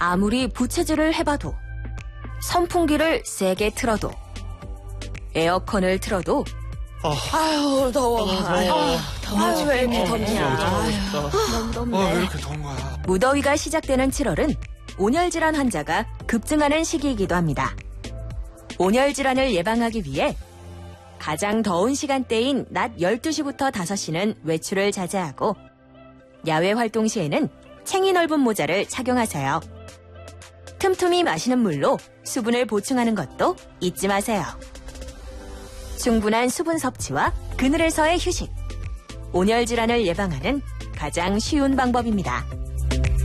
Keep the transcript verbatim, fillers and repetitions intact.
아무리 부채질을 해봐도, 선풍기를 세게 틀어도, 에어컨을 틀어도, 아, 아유, 더워. 아유, 아유, 왜 이렇게 덥냐. 아유, 너무 덥네. 어, 왜 이렇게 더운 거야? 무더위가 시작되는 칠월은 온열질환 환자가 급증하는 시기이기도 합니다. 온열질환을 예방하기 위해 가장 더운 시간대인 낮 열두 시부터 다섯 시는 외출을 자제하고 야외 활동 시에는 챙이 넓은 모자를 착용하세요. 틈틈이 마시는 물로 수분을 보충하는 것도 잊지 마세요. 충분한 수분 섭취와 그늘에서의 휴식. 온열질환을 예방하는 가장 쉬운 방법입니다.